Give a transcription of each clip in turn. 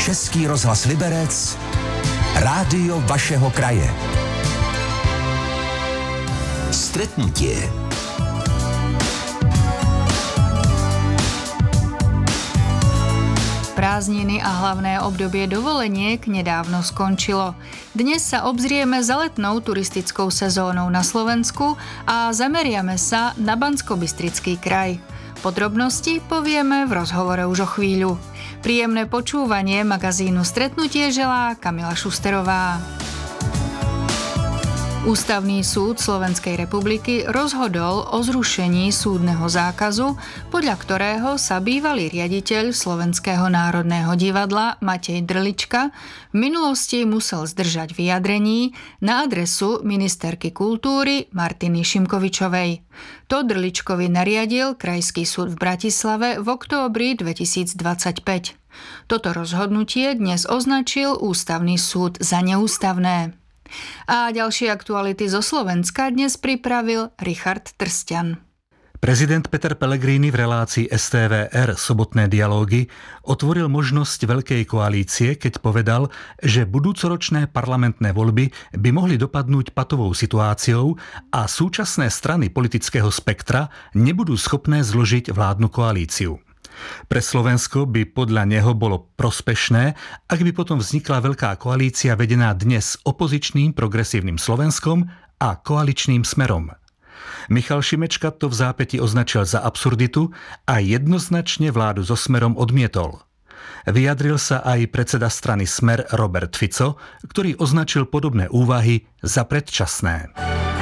Český rozhlas Liberec, rádio vašeho kraje. Stretnutie. Prázdniny a hlavné obdobie dovoleniek nedávno skončilo. Dnes sa obzrieme za letnou turistickou sezónou na Slovensku a zameriame sa na Banskobystrický kraj. Podrobnosti povieme v rozhovore už o chvíľu. Príjemné počúvanie magazínu Stretnutie želá Kamila Šusterová. Ústavný súd Slovenskej republiky rozhodol o zrušení súdneho zákazu, podľa ktorého sa bývalý riaditeľ Slovenského národného divadla Matej Drlička v minulosti musel zdržať vyjadrení na adresu ministerky kultúry Martiny Šimkovičovej. To Drličkovi nariadil Krajský súd v Bratislave v októbri 2025. Toto rozhodnutie dnes označil Ústavný súd za neústavné. A ďalšie aktuality zo Slovenska dnes pripravil Richard Trstian. Prezident Peter Pellegrini v relácii STVR Sobotné dialógy otvoril možnosť veľkej koalície, keď povedal, že budúcoročné parlamentné voľby by mohli dopadnúť patovou situáciou a súčasné strany politického spektra nebudú schopné zložiť vládnu koalíciu. Pre Slovensko by podľa neho bolo prospešné, ak by potom vznikla veľká koalícia vedená dnes opozičným Progresívnym Slovenskom a koaličným Smerom. Michal Šimečka to v zápäti označil za absurditu a jednoznačne vládu so Smerom odmietol. Vyjadril sa aj predseda strany Smer Robert Fico, ktorý označil podobné úvahy za predčasné.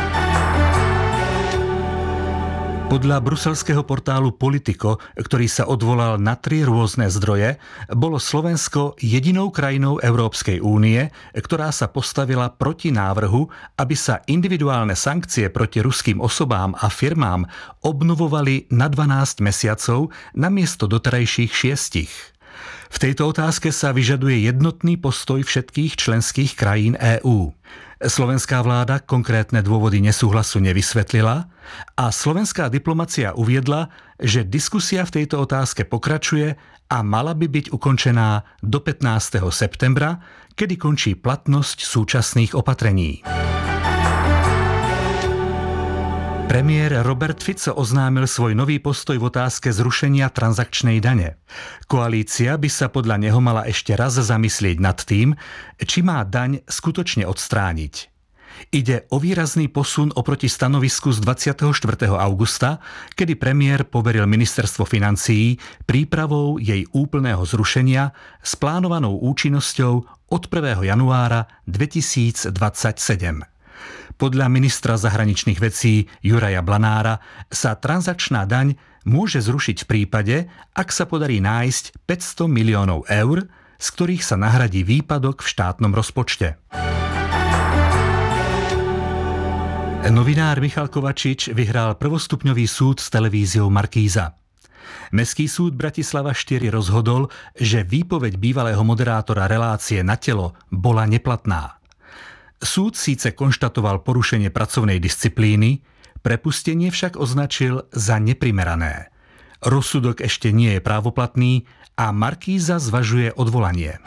Podľa bruselského portálu Politico, ktorý sa odvolal na 3 rôzne zdroje, bolo Slovensko jedinou krajinou Európskej únie, ktorá sa postavila proti návrhu, aby sa individuálne sankcie proti ruským osobám a firmám obnovovali na 12 mesiacov namiesto doterajších 6. V tejto otázke sa vyžaduje jednotný postoj všetkých členských krajín EÚ. Slovenská vláda konkrétne dôvody nesúhlasu nevysvetlila a slovenská diplomacia uviedla, že diskusia v tejto otázke pokračuje a mala by byť ukončená do 15. septembra, kedy končí platnosť súčasných opatrení. Premiér Robert Fico oznámil svoj nový postoj v otázke zrušenia transakčnej dane. Koalícia by sa podľa neho mala ešte raz zamyslieť nad tým, či má daň skutočne odstrániť. Ide o výrazný posun oproti stanovisku z 24. augusta, kedy premiér poveril ministerstvo financií prípravou jej úplného zrušenia s plánovanou účinnosťou od 1. januára 2027. Podľa ministra zahraničných vecí Juraja Blanára sa transakčná daň môže zrušiť v prípade, ak sa podarí nájsť 500 miliónov eur, z ktorých sa nahradí výpadok v štátnom rozpočte. Novinár Michal Kovačič vyhral prvostupňový súd s televíziou Markíza. Mestský súd Bratislava 4 rozhodol, že výpoveď bývalého moderátora relácie Na telo bola neplatná. Súd síce konštatoval porušenie pracovnej disciplíny, prepustenie však označil za neprimerané. Rozsudok ešte nie je právoplatný a Markíza zvažuje odvolanie.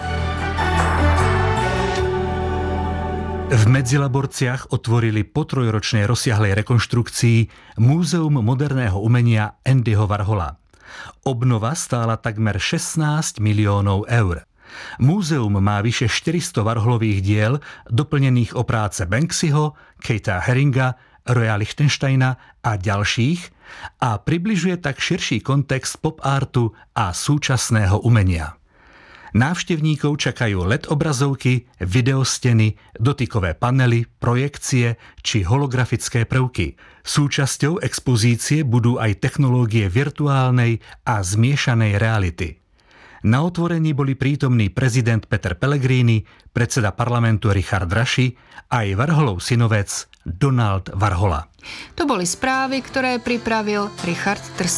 V Medzilaborciach otvorili po 3-ročnej rozsiahlej rekonštrukcii Múzeum moderného umenia Andyho Warhola. Obnova stála takmer 16 miliónov eur. Múzeum má vyše 400 Warholových diel, doplnených o práce Banksyho, Keita Haringa, Roya Lichtensteina a ďalších a približuje tak širší kontext pop-artu a súčasného umenia. Návštevníkov čakajú LED obrazovky, videosteny, dotykové panely, projekcie či holografické prvky. Súčasťou expozície budú aj technológie virtuálnej a zmiešanej reality. Na otvorení boli prítomní prezident Peter Pellegrini, predseda parlamentu Richard Raši a aj Warholov synovec Donald Warhola. To boli správy, ktoré pripravil Richard Trstian.